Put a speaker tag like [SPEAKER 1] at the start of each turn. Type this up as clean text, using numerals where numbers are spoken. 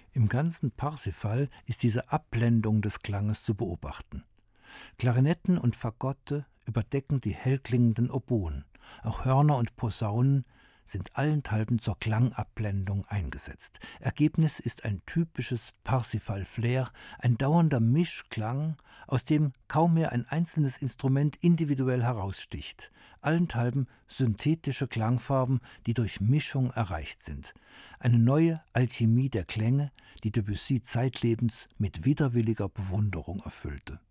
[SPEAKER 1] Im ganzen Parsifal ist diese Abblendung des Klanges zu beobachten. Klarinetten und Fagotte überdecken die hellklingenden Oboen. Auch Hörner und Posaunen sind allenthalben zur Klangabblendung eingesetzt. Ergebnis ist ein typisches Parsifal-Flair, ein dauernder Mischklang, aus dem kaum mehr ein einzelnes Instrument individuell heraussticht. Allenthalben synthetische Klangfarben, die durch Mischung erreicht sind. Eine neue Alchemie der Klänge, die Debussy zeitlebens mit widerwilliger Bewunderung erfüllte.